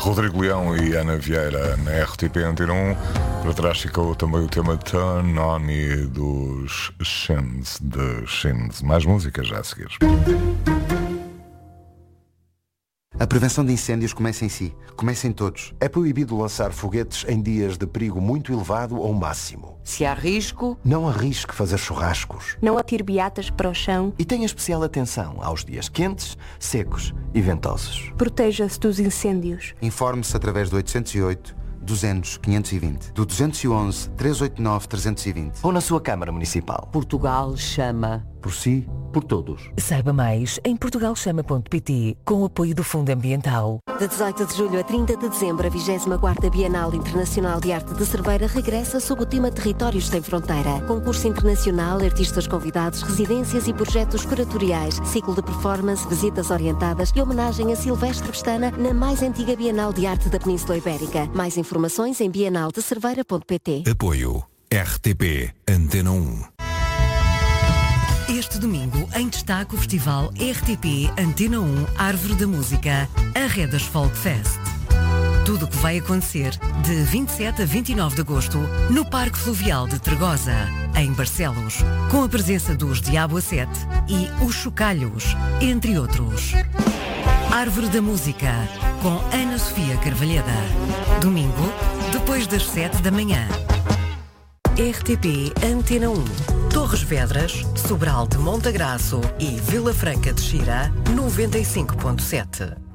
Rodrigo Leão e Ana Vieira na RTP Antena 1. Para trás ficou também o tema Turn On Me dos Shins. Mais músicas já a seguir. A prevenção de incêndios começa em si. Começa em todos. É proibido lançar foguetes em dias de perigo muito elevado ou máximo. Se há risco, não arrisque fazer churrascos. Não atire beatas para o chão. E tenha especial atenção aos dias quentes, secos e ventosos. Proteja-se dos incêndios. Informe-se através do 808 200 520, do 211 389 320 ou na sua Câmara Municipal. Portugal chama. Por si, por todos. Saiba mais em portugalchama.pt, com o apoio do Fundo Ambiental. De 18 de julho a 30 de dezembro, a 24ª Bienal Internacional de Arte de Cerveira regressa sob o tema Territórios Sem Fronteira. Concurso internacional, artistas convidados, residências e projetos curatoriais, ciclo de performance, visitas orientadas e homenagem a Silvestre Pestana na mais antiga Bienal de Arte da Península Ibérica. Mais informações em bienaldecerveira.pt. Apoio RTP Antena 1. Este domingo, em destaque, o festival RTP Antena 1 Árvore da Música, a Redas Folk Fest. Tudo o que vai acontecer de 27 a 29 de agosto no Parque Fluvial de Tregosa, em Barcelos, com a presença dos Diabo a 7 e os Chocalhos, entre outros. Árvore da Música, com Ana Sofia Carvalheda. Domingo, depois das 7 da manhã. RTP Antena 1. Torres Vedras, Sobral de Montagraço e Vila Franca de Xira, 95.7.